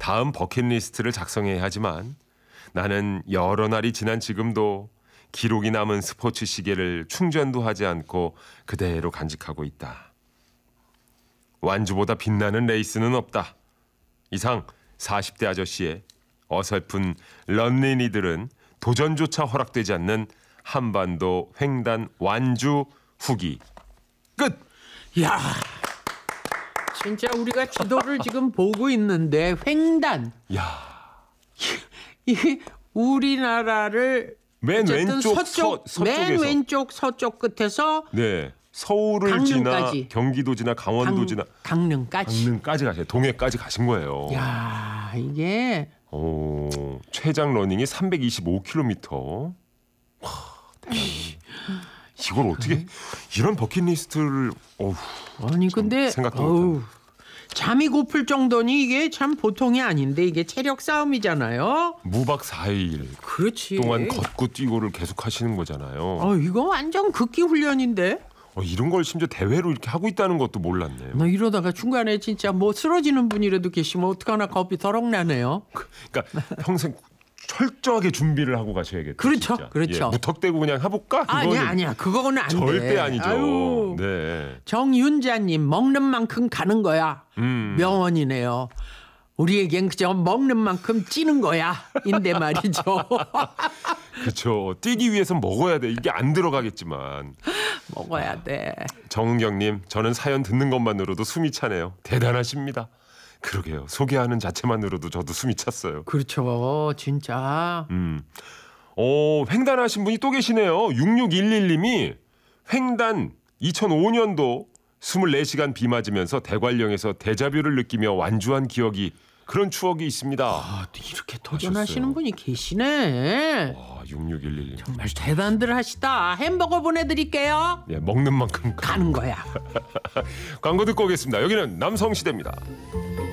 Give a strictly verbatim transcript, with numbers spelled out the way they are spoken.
다음 버킷리스트를 작성해야 하지만 나는 여러 날이 지난 지금도 기록이 남은 스포츠 시계를 충전도 하지 않고 그대로 간직하고 있다. 완주보다 빛나는 레이스는 없다. 이상 사십 대 아저씨의 어설픈 런린이들은 도전조차 허락되지 않는 한반도 횡단 완주 후기 끝! 야, 진짜 우리가 지도를 지금 보고 있는데 횡단. 야, 이 우리나라를 맨 어쨌든 왼쪽 서쪽, 서, 맨 서쪽에서 왼쪽 서쪽 끝에서 네, 서울을 강릉까지. 지나 경기도 지나 강원도 강, 지나 강릉까지. 강릉까지 가세요. 동해까지 가신 거예요. 야, 이게 오, 최장 러닝이 삼백이십오 킬로미터. 와, 이걸 어떻게 이런 버킷리스트를 어휴, 아니 근데 생각도 어우, 못하네. 잠이 고플 정도니 이게 참 보통이 아닌데 이게 체력 싸움이잖아요. 무박 사 일 그렇지. 동안 걷고 뛰고를 계속 하시는 거잖아요. 어, 이거 완전 극기 훈련인데. 어, 이런 걸 심지어 대회로 이렇게 하고 있다는 것도 몰랐네요. 나 이러다가 중간에 진짜 뭐 쓰러지는 분이라도 계시면 어떡하나 겁이 더럭 나네요. 그러니까 평생 철저하게 준비를 하고 가셔야겠다. 그렇죠, 진짜. 그렇죠. 예, 무턱대고 그냥 해볼까? 아니야, 그거는 아니야. 그거는 안 돼. 절대 아니죠. 아유. 네. 정윤자님, 먹는 만큼 가는 거야. 음. 명언이네요. 우리에겐 그저 먹는 만큼 찌는 거야. 인데 말이죠. 그렇죠. 뛰기 위해서 먹어야 돼. 이게 안 들어가겠지만. 먹어야 돼. 정은경님, 저는 사연 듣는 것만으로도 숨이 차네요. 대단하십니다. 그러게요. 소개하는 자체만으로도 저도 숨이 찼어요. 그렇죠. 진짜. 음. 오, 횡단하신 분이 또 계시네요. 육육일일님이 횡단 이천오 년도 이십사 시간 비 맞으면서 대관령에서 데자뷰를 느끼며 완주한 기억이 그런 추억이 있습니다. 아, 또 이렇게 도전하시는 하셨어요. 분이 계시네. 와, 육육일일님. 정말 대단들 하시다. 햄버거 보내드릴게요. 예, 먹는 만큼 가. 가는 거야. 광고 듣고 오겠습니다. 여기는 남성시대입니다.